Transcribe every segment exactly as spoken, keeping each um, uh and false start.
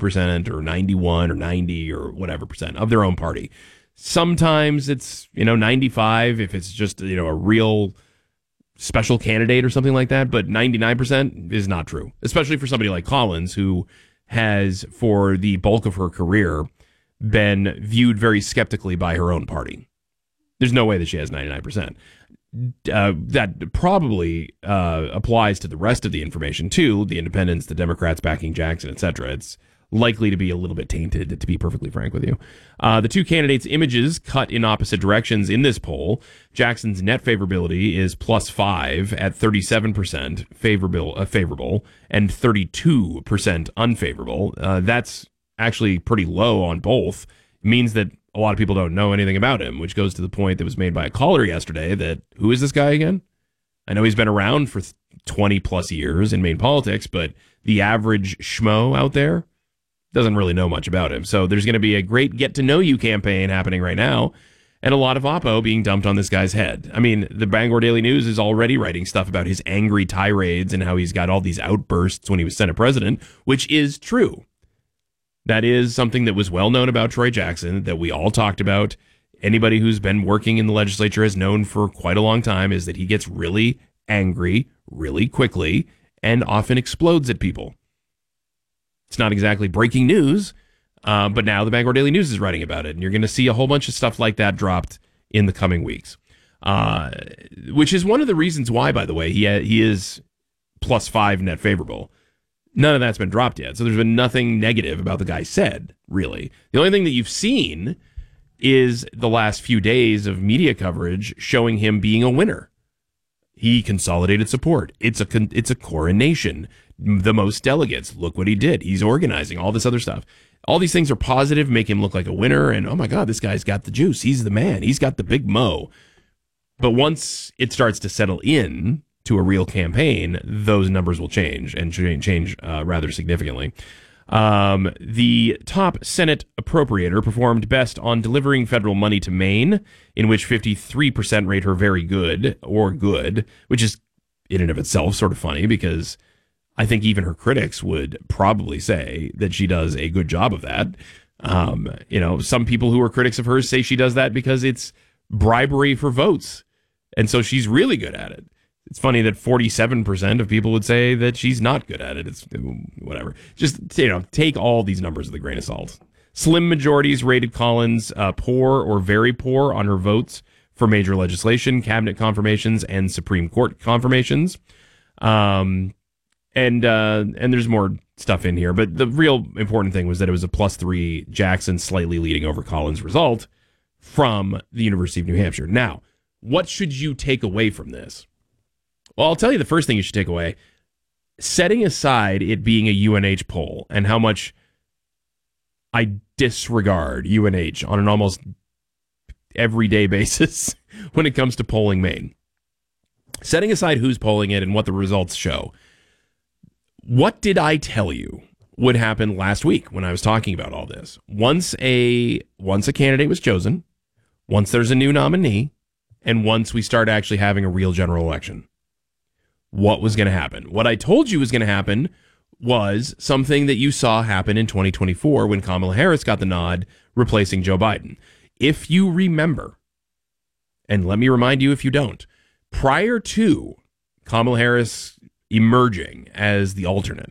percent or ninety-one or ninety or whatever percent of their own party. Sometimes it's, you know, ninety-five if it's just, you know, a real special candidate or something like that. But ninety-nine percent is not true, especially for somebody like Collins, who has, for the bulk of her career, been viewed very skeptically by her own party. There's no way that she has ninety-nine percent. Uh, that probably uh, applies to the rest of the information, too. The independents, the Democrats backing Jackson, et cetera. It's likely to be a little bit tainted, to be perfectly frank with you. Uh, the two candidates' images cut in opposite directions in this poll. Jackson's net favorability is plus five at thirty-seven percent favorable, uh, favorable and thirty-two percent unfavorable. Uh, that's actually pretty low on both. It means that a lot of people don't know anything about him, which goes to the point that was made by a caller yesterday that, who is this guy again? I know he's been around for twenty plus years in Maine politics, but the average schmo out there doesn't really know much about him. So there's going to be a great get to know you campaign happening right now, and a lot of oppo being dumped on this guy's head. I mean, the Bangor Daily News is already writing stuff about his angry tirades and how he's got all these outbursts when he was Senate president, which is true. That is something that was well known about Troy Jackson, that we all talked about. Anybody who's been working in the legislature has known for quite a long time, is that he gets really angry really quickly and often explodes at people. It's not exactly breaking news, uh, but now the Bangor Daily News is writing about it, and you're going to see a whole bunch of stuff like that dropped in the coming weeks, uh, which is one of the reasons why, by the way, he ha- he is plus five net favorable. None of that's been dropped yet. So there's been nothing negative about the guy said, really. The only thing that you've seen is the last few days of media coverage showing him being a winner. He consolidated support. It's a con- it's a coronation. The most delegates. Look what he did. He's organizing all this other stuff. All these things are positive, make him look like a winner. And oh my God, this guy's got the juice. He's the man. He's got the big mo. But once it starts to settle in to a real campaign, those numbers will change and change uh, rather significantly. Um, the top Senate appropriator performed best on delivering federal money to Maine, in which fifty-three percent rate her very good or good, which is in and of itself sort of funny because I think even her critics would probably say that she does a good job of that. Um, you know, some people who are critics of hers say she does that because it's bribery for votes. And so she's really good at it. It's funny that forty-seven percent of people would say that she's not good at it. It's whatever. Just, you know, take all these numbers with a grain of salt. Slim majorities rated Collins uh, poor or very poor on her votes for major legislation, cabinet confirmations, and Supreme Court confirmations. Um, and uh, and there's more stuff in here. But the real important thing was that it was a plus three Jackson slightly leading over Collins result from the University of New Hampshire. Now, what should you take away from this? Well, I'll tell you the first thing you should take away. Setting aside it being a U N H poll and how much I disregard U N H on an almost everyday basis when it comes to polling Maine. Setting aside who's polling it and what the results show, what did I tell you would happen last week when I was talking about all this? Once a once a candidate was chosen, once there's a new nominee, and once we start actually having a real general election, what was going to happen? What I told you was going to happen was something that you saw happen in twenty twenty-four when Kamala Harris got the nod, replacing Joe Biden. If you remember, and let me remind you if you don't, prior to Kamala Harris emerging as the alternate,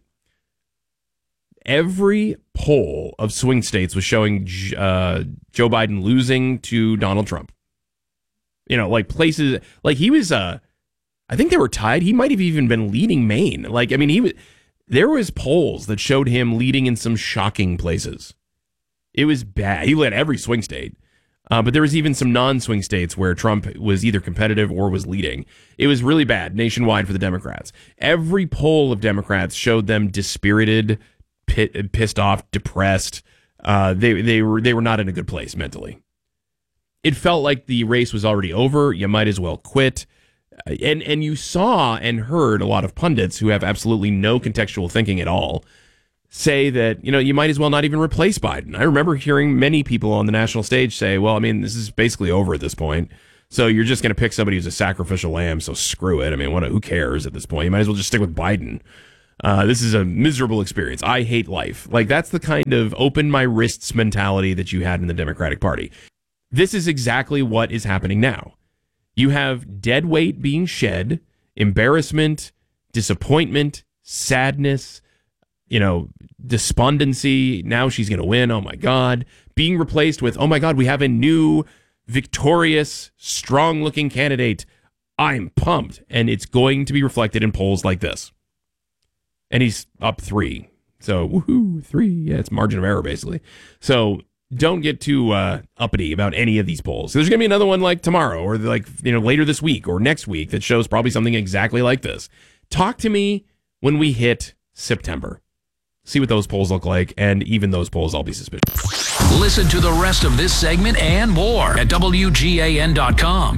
every poll of swing states was showing uh, Joe Biden losing to Donald Trump. You know, like places, like he was, uh, I think they were tied. He might have even been leading Maine. Like, I mean, he was, there was polls that showed him leading in some shocking places. It was bad. He led every swing state. Uh, but there was even some non-swing states where Trump was either competitive or was leading. It was really bad nationwide for the Democrats. Every poll of Democrats showed them dispirited, pit, pissed off, depressed. Uh, they they were they were not in a good place mentally. It felt like the race was already over. You might as well quit. And and you saw and heard a lot of pundits who have absolutely no contextual thinking at all say that, you know, you might as well not even replace Biden. I remember hearing many people on the national stage say, well, I mean, this is basically over at this point. So you're just going to pick somebody who's a sacrificial lamb. So screw it. I mean, what? Who cares at this point? You might as well just stick with Biden. Uh, this is a miserable experience. I hate life. Like, that's the kind of open my wrists mentality that you had in the Democratic Party. This is exactly what is happening now. You have dead weight being shed, embarrassment, disappointment, sadness, you know, despondency. Now she's going to win. Oh, my God. Being replaced with, oh, my God, we have a new, victorious, strong-looking candidate. I'm pumped. And it's going to be reflected in polls like this. And he's up three. So, woohoo, three. Yeah, it's margin of error, basically. So don't get too uh, uppity about any of these polls. So there's going to be another one like tomorrow or like, you know, later this week or next week that shows probably something exactly like this. Talk to me when we hit September. See what those polls look like, and even those polls, I'll be suspicious. Listen to the rest of this segment and more at W G A N dot com.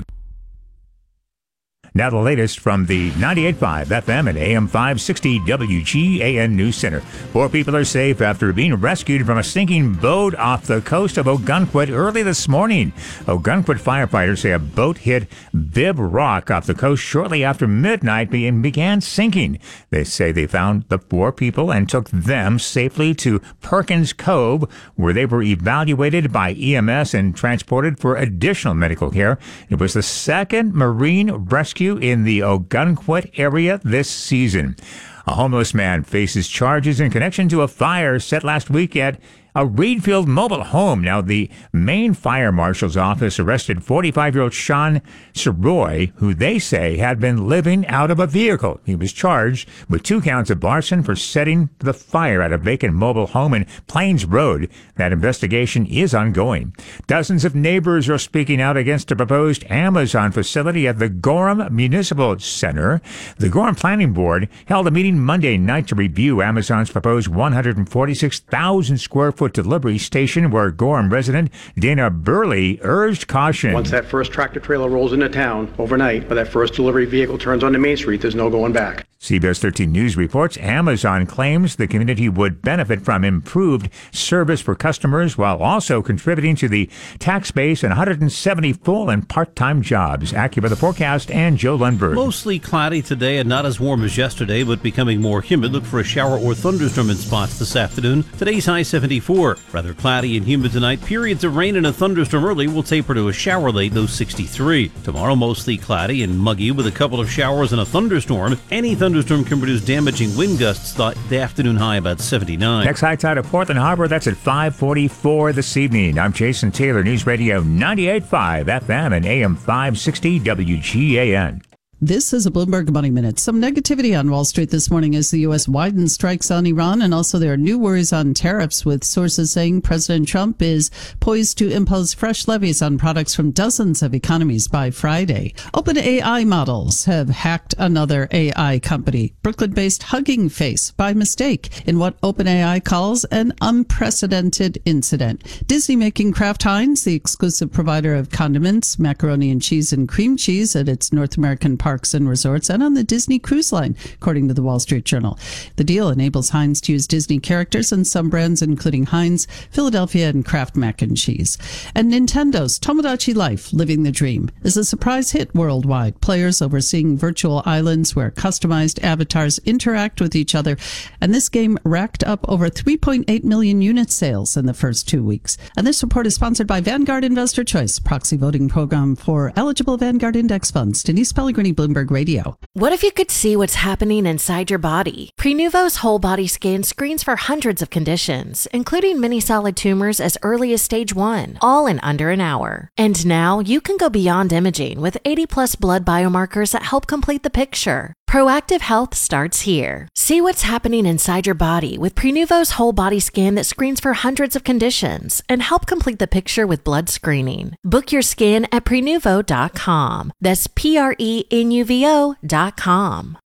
Now the latest from the ninety-eight point five F M and A M five sixty W G A N News Center. Four people are safe after being rescued from a sinking boat off the coast of Ogunquit early this morning. Ogunquit firefighters say a boat hit Bibb Rock off the coast shortly after midnight and began sinking. They say they found the four people and took them safely to Perkins Cove, where they were evaluated by E M S and transported for additional medical care. It was the second marine rescue in the Ogunquit area this season. A homeless man faces charges in connection to a fire set last week at a Reedfield mobile home. Now, the Maine Fire Marshal's office arrested forty-five-year-old Sean Soroy, who they say had been living out of a vehicle. He was charged with two counts of arson for setting the fire at a vacant mobile home in Plains Road. That investigation is ongoing. Dozens of neighbors are speaking out against a proposed Amazon facility at the Gorham Municipal Center. The Gorham Planning Board held a meeting Monday night to review Amazon's proposed one hundred forty-six thousand square foot delivery station, where Gorham resident Dana Burley urged caution. Once that first tractor trailer rolls into town overnight, or that first delivery vehicle turns onto Main Street, there's no going back. C B S thirteen News reports Amazon claims the community would benefit from improved service for customers while also contributing to the tax base and one hundred seventy full and part-time jobs. AccuWeather the forecast and Joe Lundberg. Mostly cloudy today and not as warm as yesterday, but becoming more humid. Look for a shower or thunderstorm in spots this afternoon. Today's high seventy-four. Rather cloudy and humid tonight. Periods of rain and a thunderstorm early will taper to a shower late, though sixty-three. Tomorrow mostly cloudy and muggy with a couple of showers and a thunderstorm. Any thunderstorm can produce damaging wind gusts. The afternoon high about seventy-nine. Next high tide of Portland Harbor, that's at five forty-four this evening. I'm Jason Taylor, News Radio ninety-eight point five F M and A M five sixty W G A N. This is a Bloomberg Money Minute. Some negativity on Wall Street this morning as the U S widens strikes on Iran, and also there are new worries on tariffs, with sources saying President Trump is poised to impose fresh levies on products from dozens of economies by Friday. OpenAI models have hacked another A I company, Brooklyn-based Hugging Face, by mistake in what OpenAI calls an unprecedented incident. Disney making Kraft Heinz the exclusive provider of condiments, macaroni and cheese, and cream cheese at its North American parks and resorts and on the Disney Cruise Line, according to the Wall Street Journal. The deal enables Heinz to use Disney characters in some brands, including Heinz, Philadelphia, and Kraft Mac and Cheese. And Nintendo's Tomodachi Life, Living the Dream, is a surprise hit worldwide. Players overseeing virtual islands where customized avatars interact with each other, and this game racked up over three point eight million unit sales in the first two weeks. And this report is sponsored by Vanguard Investor Choice, proxy voting program for eligible Vanguard index funds. Denise Pellegrini, Bloomberg Radio. What if you could see what's happening inside your body? Prenuvo's whole body scan screens for hundreds of conditions, including many solid tumors as early as stage one, all in under an hour. And now you can go beyond imaging with eighty plus blood biomarkers that help complete the picture. Proactive health starts here. See what's happening inside your body with Prenuvo's whole body scan that screens for hundreds of conditions and help complete the picture with blood screening. Book your scan at Prenuvo dot com. That's P R E N U V O dot com.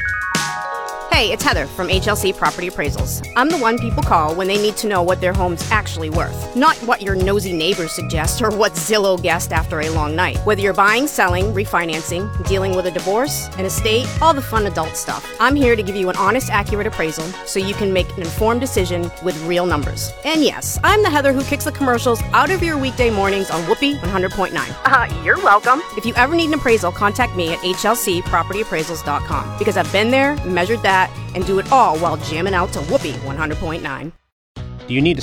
Hey, it's Heather from H L C Property Appraisals. I'm the one people call when they need to know what their home's actually worth, not what your nosy neighbors suggest or what Zillow guessed after a long night. Whether you're buying, selling, refinancing, dealing with a divorce, an estate, all the fun adult stuff, I'm here to give you an honest, accurate appraisal so you can make an informed decision with real numbers. And yes, I'm the Heather who kicks the commercials out of your weekday mornings on Whoopee one hundred point nine. Uh, you're welcome. If you ever need an appraisal, contact me at H L C property appraisals dot com because I've been there, measured that, that, and do it all while jamming out to Whoopee one hundred point nine. Do you need to